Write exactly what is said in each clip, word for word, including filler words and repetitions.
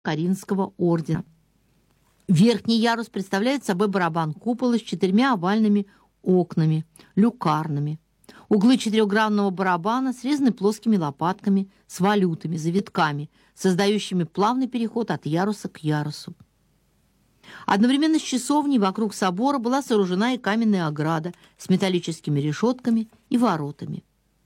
Каринского ордена. Верхний ярус представляет собой барабан-купола с четырьмя овальными окнами, люкарнами. Углы четырехгранного барабана срезаны плоскими лопатками с валютами, завитками, создающими плавный переход от яруса к ярусу. Одновременно с часовней вокруг собора была сооружена и каменная ограда с металлическими решетками и воротами.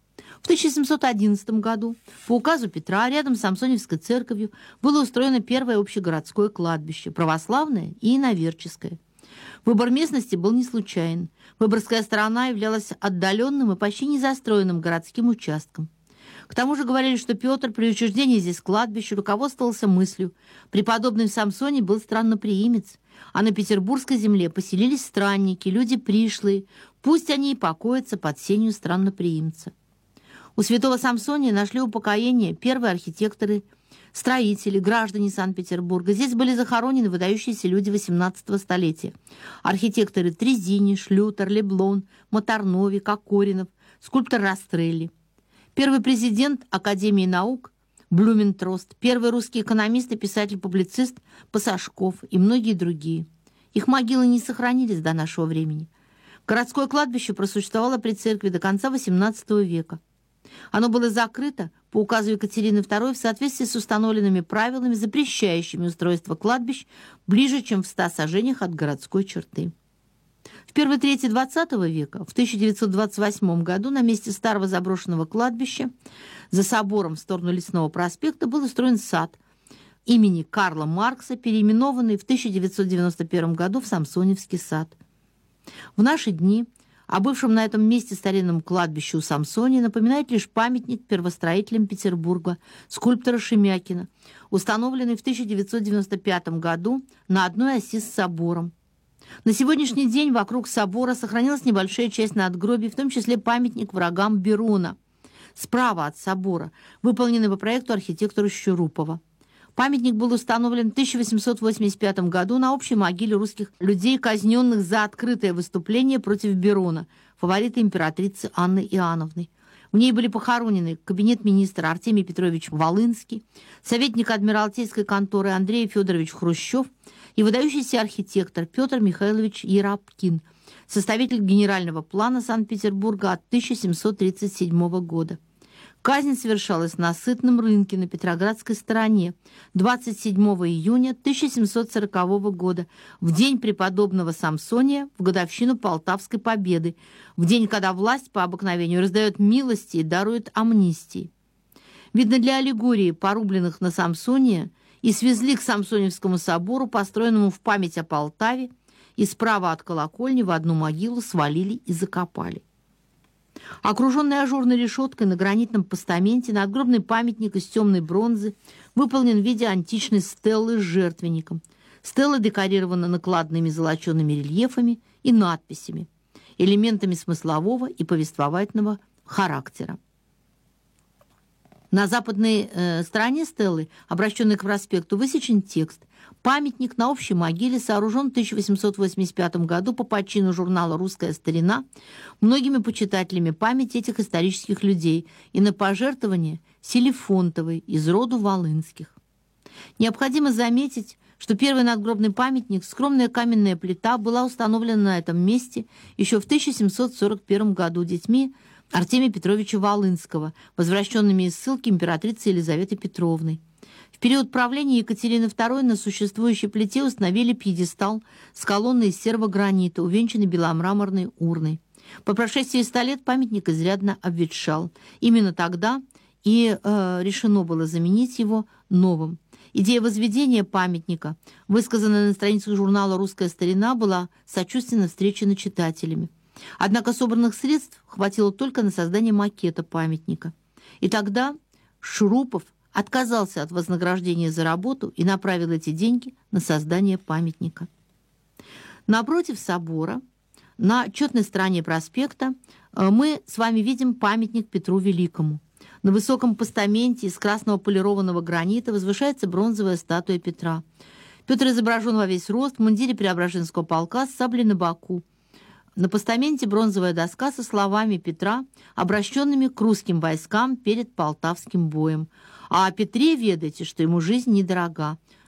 В тысяча семьсот одиннадцатом году по указу Петра рядом с Самсоневской церковью было устроено первое общегородское кладбище, православное и иноверческое. Выбор местности был не случайен. Выборгская сторона являлась отдаленным и почти незастроенным городским участком. К тому же говорили, что Петр при учреждении здесь кладбища руководствовался мыслью: преподобный в Самсоне был странноприимец, а на петербургской земле поселились странники, люди пришлые, пусть они и покоятся под сенью странноприимца. У святого Самсония нашли упокоение первые архитекторы, строители, граждане Санкт-Петербурга. Здесь были захоронены выдающиеся люди восемнадцатого столетия. Архитекторы Трезини, Шлютер, Леблон, Моторнови, Кокоринов, скульптор Растрелли. Первый президент Академии наук Блюментрост, первый русский экономист и писатель-публицист Пасашков и многие другие. Их могилы не сохранились до нашего времени. Городское кладбище просуществовало при церкви до конца восемнадцатого века. Оно было закрыто по указу Екатерины второй в соответствии с установленными правилами, запрещающими устройство кладбищ ближе, чем в ста сажениях от городской черты. В первой трети двадцатого века, в тысяча девятьсот двадцать восьмом году, на месте старого заброшенного кладбища за собором в сторону Лесного проспекта был устроен сад имени Карла Маркса, переименованный в тысяча девятьсот девяносто первом году в Самсоневский сад. В наши дни о бывшем на этом месте старинном кладбище у Самсония напоминает лишь памятник первостроителям Петербурга, скульптора Шемякина, установленный в тысяча девятьсот девяносто пятом году на одной оси с собором. На сегодняшний день вокруг собора сохранилась небольшая часть надгробий, в том числе памятник врагам Берона, справа от собора, выполненный по проекту архитектора Щурупова. Памятник был установлен в тысяча восемьсот восемьдесят пятом году на общей могиле русских людей, казненных за открытое выступление против Берона, фаворита императрицы Анны Иоанновны. В ней были похоронены кабинет-министра Артемий Петрович Волынский, советник Адмиралтейской конторы Андрей Федорович Хрущев и выдающийся архитектор Петр Михайлович Еропкин, составитель генерального плана Санкт-Петербурга от тысяча семьсот тридцать седьмого года. Казнь совершалась на Сытном рынке на Петроградской стороне двадцать седьмого июня тысяча семьсот сорокового года, в день преподобного Самсония, в годовщину Полтавской победы, в день, когда власть по обыкновению раздает милости и дарует амнистии. Видно, для аллегории порубленных на Самсония и свезли к Самсоневскому собору, построенному в память о Полтаве, и справа от колокольни в одну могилу свалили и закопали. Окруженный ажурной решеткой на гранитном постаменте надгробный памятник из темной бронзы выполнен в виде античной стеллы с жертвенником. Стелла декорирована накладными золочеными рельефами и надписями, элементами смыслового и повествовательного характера. На западной э, стороне стеллы, обращенной к проспекту, высечен текст. Памятник на общей могиле сооружен в тысяча восемьсот восемьдесят пятом году по почину журнала «Русская старина» многими почитателями памяти этих исторических людей и на пожертвование Селифонтовой из роду Волынских. Необходимо заметить, что первый надгробный памятник, скромная каменная плита, была установлена на этом месте еще в тысяча семьсот сорок первом году детьми Артемия Петровича Волынского, возвращенными из ссылки императрицы Елизаветы Петровны. В период правления Екатерины второй на существующей плите установили пьедестал с колонной из сервогранита, увенчанной беломраморной урной. По прошествии ста лет памятник изрядно обветшал. Именно тогда и э, решено было заменить его новым. Идея возведения памятника, высказанная на страницах журнала «Русская старина», была сочувственно встречена читателями. Однако собранных средств хватило только на создание макета памятника. И тогда Шурупов отказался от вознаграждения за работу и направил эти деньги на создание памятника. Напротив собора, на четной стороне проспекта, мы с вами видим памятник Петру Великому. На высоком постаменте из красного полированного гранита возвышается бронзовая статуя Петра. Петр изображен во весь рост в мундире Преображенского полка с саблей на боку. На постаменте бронзовая доска со словами Петра, обращенными к русским войскам перед Полтавским боем. А о Петре ведайте, что ему жизнь недорога,